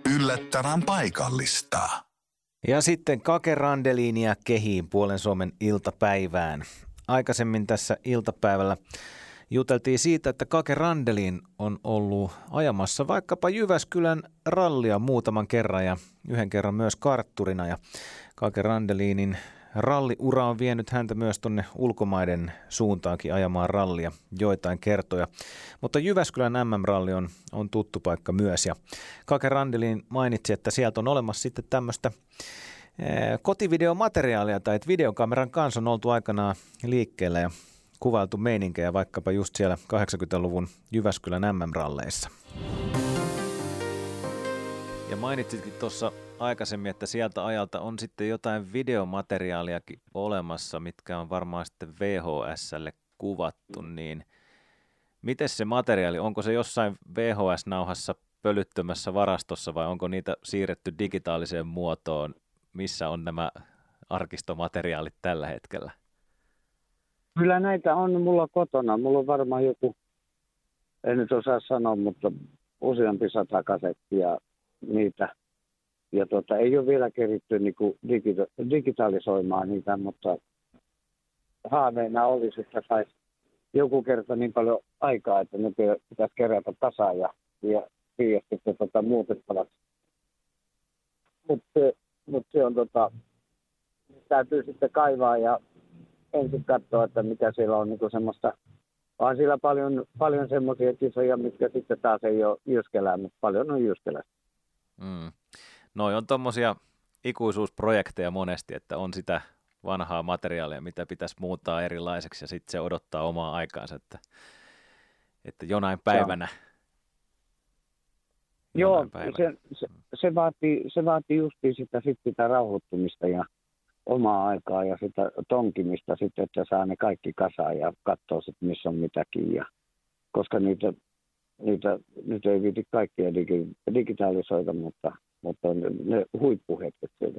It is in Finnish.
Yllättävän paikallista. Ja sitten Kake Randeliinia kehiin Puolen Suomen iltapäivään. Aikaisemmin tässä iltapäivällä juteltiin siitä, että Kake Randelin on ollut ajamassa vaikkapa Jyväskylän rallia muutaman kerran ja yhden kerran myös kartturina. Ja Kake Randelinin ralliura on vienyt häntä myös tuonne ulkomaiden suuntaankin ajamaan rallia joitain kertoja. Mutta Jyväskylän MM-ralli on tuttu paikka myös. Ja Kake Randelin mainitsi, että sieltä on olemassa sitten tämmöistä kotivideomateriaalia tai että videokameran kanssa on oltu aikanaan liikkeellä ja kuvailtu meininkejä vaikkapa just siellä 80-luvun Jyväskylän MM-ralleissa. Ja mainitsitkin tuossa aikaisemmin, että sieltä ajalta on sitten jotain videomateriaaliakin olemassa, mitkä on varmaan sitten VHS:lle kuvattu, niin miten se materiaali, onko se jossain VHS-nauhassa pölyttömässä varastossa vai onko niitä siirretty digitaaliseen muotoon? Missä on nämä arkistomateriaalit tällä hetkellä? Kyllä näitä on mulla kotona. Mulla on varmaan joku, en nyt osaa sanoa, mutta useampi 100 kasettia niitä. Ja ei ole vielä keritty niinku digitalisoimaan niitä, mutta haaveena olisi, että saisi joku kerta niin paljon aikaa, että ne pitäisi kerätä tasaan ja viedä sitten muutettavaksi. Mutta se on täytyy sitten kaivaa ja ensin katsoa, että mitä siellä on niinku semmoista. On siellä paljon semmoisia kisoja, mitkä sitten taas ei ole Jyskelää, mutta paljon on Jyskelää. Noi on tommosia ikuisuusprojekteja monesti, että on sitä vanhaa materiaalia, mitä pitäisi muuttaa erilaiseksi ja sitten se odottaa omaa aikaansa, että jonain päivänä. Joo, se vaatii justiin sitä rauhoittumista ja omaa aikaa ja sitä tonkimista sitten, että saa ne kaikki kasaan ja katsoo sitten, missä on mitäkin. Ja, koska niitä nyt ei viiti kaikkia digitalisoida, mutta ne huippuhetket sieltä